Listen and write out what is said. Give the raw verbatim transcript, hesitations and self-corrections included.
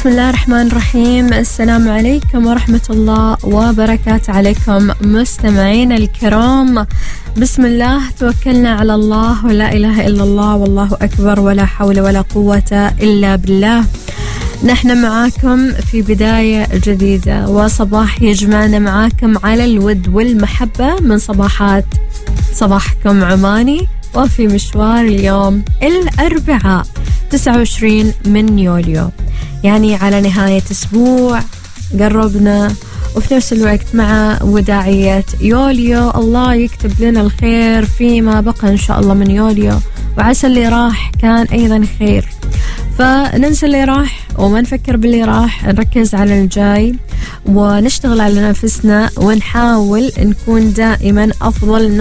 بسم الله الرحمن الرحيم. السلام عليكم ورحمة الله وبركاته عليكم مستمعين الكرام. بسم الله توكلنا على الله ولا إله إلا الله والله أكبر ولا حول ولا قوة إلا بالله. نحن معاكم في بداية جديدة وصباح يجمعنا معاكم على الود والمحبة من صباحات صباحكم عماني. وفي مشوار اليوم الأربعاء تسعة وعشرين من يوليو، يعني على نهاية أسبوع قربنا، وفي نفس الوقت مع وداعية يوليو. الله يكتب لنا الخير فيما بقى إن شاء الله من يوليو، وعسى اللي راح كان أيضا خير. فننسى اللي راح وما نفكر باللي راح، نركز على الجاي ونشتغل على نفسنا ونحاول نكون دائما أفضل